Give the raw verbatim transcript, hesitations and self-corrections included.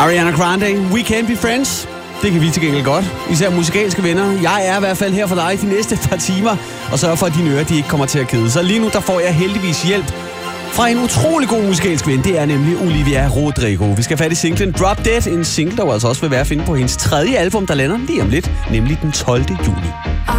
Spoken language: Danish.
Ariana Grande, We Can't Be Friends. Det kan vi til gengæld godt. Især musikalske venner. Jeg er i hvert fald her for dig de næste par timer, og sørger for, at dine ører de ikke kommer til at kede. Så lige nu der får jeg heldigvis hjælp fra en utrolig god musikalsk ven. Det er nemlig Olivia Rodrigo. Vi skal fat i singlen Drop Dead. En single, der altså også vil være at finde på hendes tredje album, der lander lige om lidt, nemlig den tolvte juni.